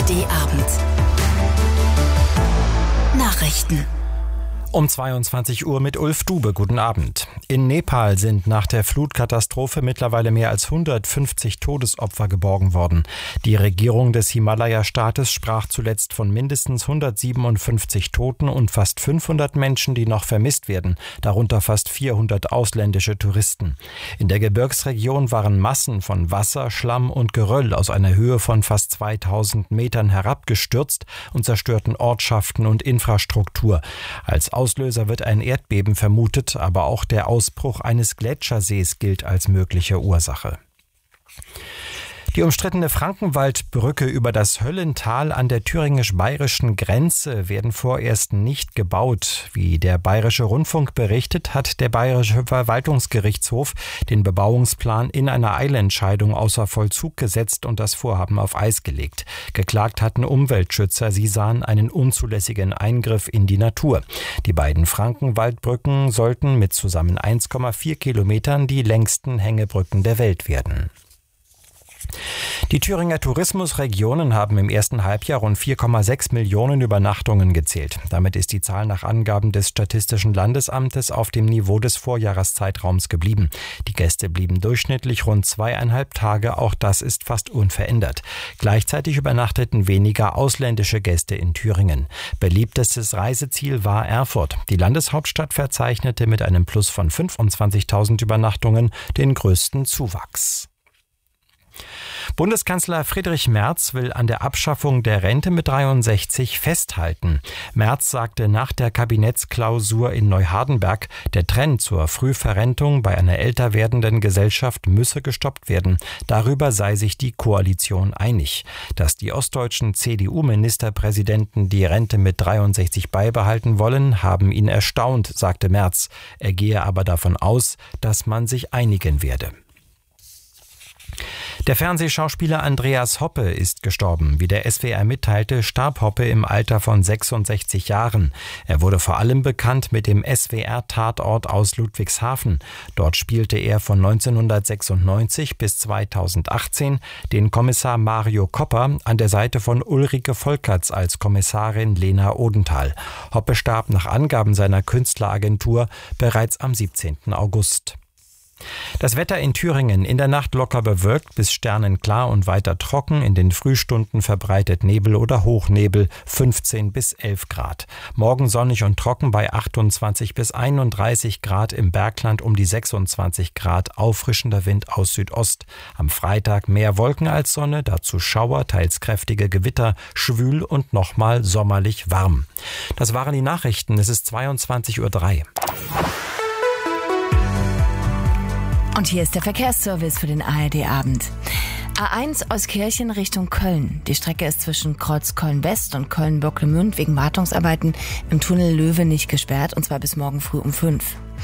ARD-Abend. Nachrichten. Um 22 Uhr mit Ulf Dube. Guten Abend. In Nepal sind nach der Flutkatastrophe mittlerweile mehr als 150 Todesopfer geborgen worden. Die Regierung des Himalaya-Staates sprach zuletzt von mindestens 157 Toten und fast 500 Menschen, die noch vermisst werden, darunter fast 400 ausländische Touristen. In der Gebirgsregion waren Massen von Wasser, Schlamm und Geröll aus einer Höhe von fast 2000 Metern herabgestürzt und zerstörten Ortschaften und Infrastruktur. Als Auslöser wird ein Erdbeben vermutet, aber auch der Ausbruch eines Gletschersees gilt als mögliche Ursache. Die umstrittene Frankenwaldbrücke über das Höllental an der thüringisch-bayerischen Grenze werden vorerst nicht gebaut. Wie der Bayerische Rundfunk berichtet, hat der Bayerische Verwaltungsgerichtshof den Bebauungsplan in einer Eilentscheidung außer Vollzug gesetzt und das Vorhaben auf Eis gelegt. Geklagt hatten Umweltschützer, sie sahen einen unzulässigen Eingriff in die Natur. Die beiden Frankenwaldbrücken sollten mit zusammen 1,4 Kilometern die längsten Hängebrücken der Welt werden. Die Thüringer Tourismusregionen haben im ersten Halbjahr rund 4,6 Millionen Übernachtungen gezählt. Damit ist die Zahl nach Angaben des Statistischen Landesamtes auf dem Niveau des Vorjahreszeitraums geblieben. Die Gäste blieben durchschnittlich rund 2,5 Tage, auch das ist fast unverändert. Gleichzeitig übernachteten weniger ausländische Gäste in Thüringen. Beliebtestes Reiseziel war Erfurt. Die Landeshauptstadt verzeichnete mit einem Plus von 25.000 Übernachtungen den größten Zuwachs. Bundeskanzler Friedrich Merz will an der Abschaffung der Rente mit 63 festhalten. Merz sagte nach der Kabinettsklausur in Neuhardenberg, der Trend zur Frühverrentung bei einer älter werdenden Gesellschaft müsse gestoppt werden. Darüber sei sich die Koalition einig. Dass die ostdeutschen CDU-Ministerpräsidenten die Rente mit 63 beibehalten wollen, haben ihn erstaunt, sagte Merz. Er gehe aber davon aus, dass man sich einigen werde. Der Fernsehschauspieler Andreas Hoppe ist gestorben. Wie der SWR mitteilte, starb Hoppe im Alter von 66 Jahren. Er wurde vor allem bekannt mit dem SWR-Tatort aus Ludwigshafen. Dort spielte er von 1996 bis 2018 den Kommissar Mario Kopper an der Seite von Ulrike Volkerts als Kommissarin Lena Odenthal. Hoppe starb nach Angaben seiner Künstleragentur bereits am 17. August. Das Wetter in Thüringen: in der Nacht locker bewölkt bis sternenklar und weiter trocken, in den Frühstunden verbreitet Nebel oder Hochnebel, 15 bis 11 Grad. Morgen sonnig und trocken bei 28 bis 31 Grad, im Bergland um die 26 Grad, auffrischender Wind aus Südost. Am Freitag mehr Wolken als Sonne, dazu Schauer, teils kräftige Gewitter, schwül und nochmal sommerlich warm. Das waren die Nachrichten, es ist 22:03 Uhr. Und hier ist der Verkehrsservice für den ARD-Abend. A1 Euskirchen Richtung Köln. Die Strecke ist zwischen Kreuz Köln-West und Köln-Bocklemünd wegen Wartungsarbeiten im Tunnel Löwe nicht gesperrt, und zwar bis morgen früh um 5.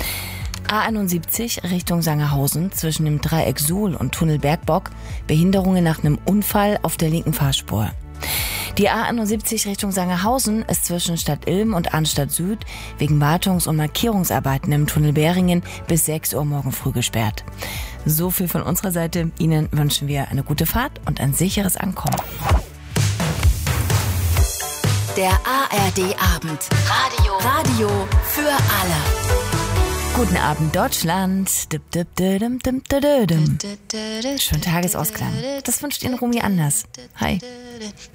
A71 Richtung Sangerhausen zwischen dem Dreieck Suhl und Tunnel Bergbock. Behinderungen nach einem Unfall auf der linken Fahrspur. Die A71 Richtung Sangerhausen ist zwischen Stadt Ilm und Arnstadt Süd wegen Wartungs- und Markierungsarbeiten im Tunnel Beringen bis 6 Uhr morgen früh gesperrt. So viel von unserer Seite. Ihnen wünschen wir eine gute Fahrt und ein sicheres Ankommen. Der ARD-Abend. Radio für alle. Guten Abend, Deutschland. Schönen Tagesausklang. Das wünscht Ihnen Rumi Anders. Hi.